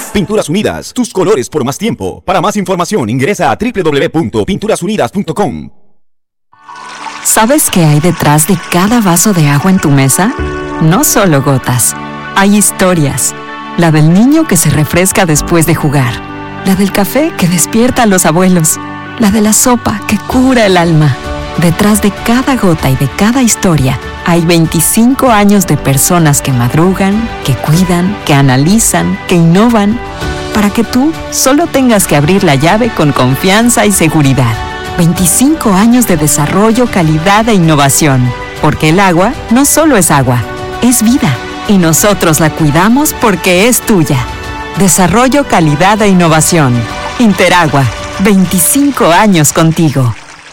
Pinturas Unidas, tus colores por más tiempo. Para más información ingresa a www.pinturasunidas.com. ¿Sabes qué hay detrás de cada vaso de agua en tu mesa? No solo gotas, hay historias. La del niño que se refresca después de jugar. La del café que despierta a los abuelos. La de la sopa que cura el alma. Detrás de cada gota y de cada historia hay 25 años de personas que madrugan, que cuidan, que analizan, que innovan, para que tú solo tengas que abrir la llave con confianza y seguridad. 25 años de desarrollo, calidad e innovación. Porque el agua no solo es agua, es vida. Y nosotros la cuidamos porque es tuya. Desarrollo, calidad e innovación. Interagua. 25 años contigo.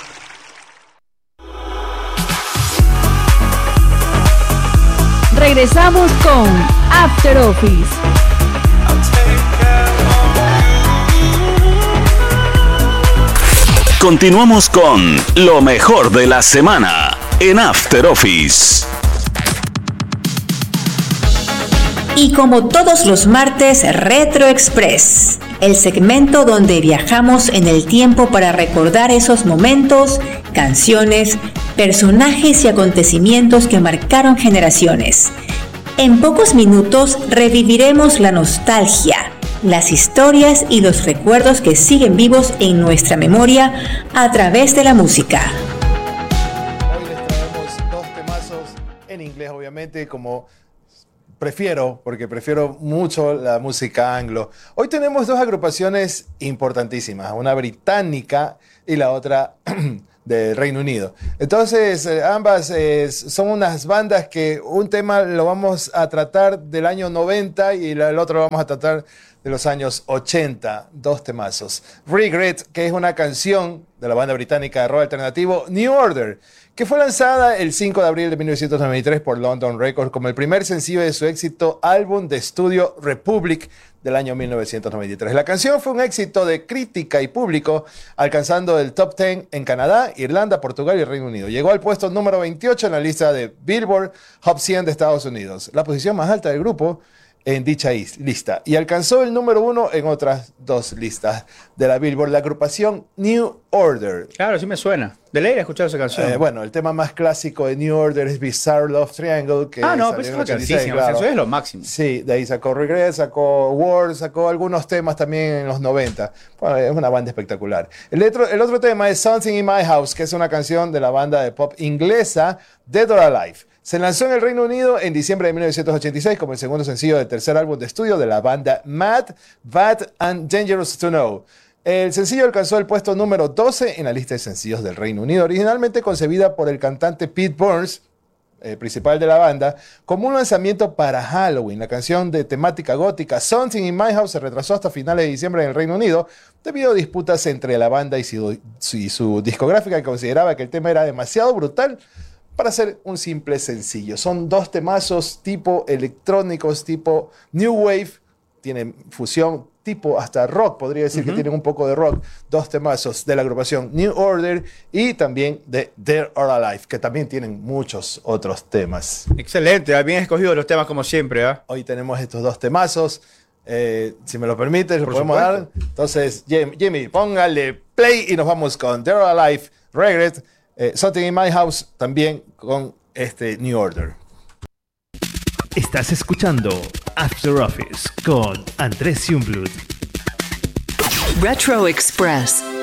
Regresamos con After Office. Continuamos con lo mejor de la semana en After Office. Y como todos los martes, Retro Express, el segmento donde viajamos en el tiempo para recordar esos momentos, canciones, personajes y acontecimientos que marcaron generaciones. En pocos minutos reviviremos la nostalgia, las historias y los recuerdos que siguen vivos en nuestra memoria a través de la música. Hoy les traemos dos temazos en inglés, obviamente, porque prefiero mucho la música anglo. Hoy tenemos dos agrupaciones importantísimas, una británica y la otra del Reino Unido. Entonces, ambas son unas bandas que un tema lo vamos a tratar del año 90 y el otro lo vamos a tratar de los años 80, dos temazos. Regret, que es una canción de la banda británica de rock alternativo New Order, que fue lanzada el 5 de abril de 1993 por London Records como el primer sencillo de su éxito álbum de estudio Republic del año 1993. La canción fue un éxito de crítica y público, alcanzando el top 10 en Canadá, Irlanda, Portugal y Reino Unido. Llegó al puesto número 28 en la lista de Billboard Hot 100 de Estados Unidos, la posición más alta del grupo en dicha lista, y alcanzó el número 1 en otras dos listas de la Billboard, la agrupación New Order. Claro, sí me suena. De ley he escuchado esa canción. Bueno, el tema más clásico de New Order es Bizarre Love Triangle. Que pero es claro. Eso es lo máximo. Sí, de ahí sacó Regret, sacó War, sacó algunos temas también en los 90. Bueno, es una banda espectacular. El otro tema es Something in My House, que es una canción de la banda de pop inglesa Dead or Alive. Se lanzó en el Reino Unido en diciembre de 1986 como el segundo sencillo del tercer álbum de estudio de la banda Mad, Bad and Dangerous to Know. El sencillo alcanzó el puesto número 12 en la lista de sencillos del Reino Unido, originalmente concebida por el cantante Pete Burns, principal de la banda, como un lanzamiento para Halloween. La canción de temática gótica Something in My House se retrasó hasta finales de diciembre en el Reino Unido debido a disputas entre la banda y su discográfica, que consideraba que el tema era demasiado brutal para ser un simple sencillo. Son dos temazos tipo electrónicos, tipo New Wave, tienen fusión tipo hasta rock, podría decir que tienen un poco de rock. Dos temazos de la agrupación New Order y también de Dead or Alive, que también tienen muchos otros temas. Excelente, bien escogido los temas como siempre. Hoy tenemos estos dos temazos. Si me lo permites, lo podemos dar. Entonces, Jimmy, póngale play y nos vamos con Dead or Alive, Regret, Something in My House, también con New Order. Estás escuchando After Office con Andrés Jungblut. Retro Express.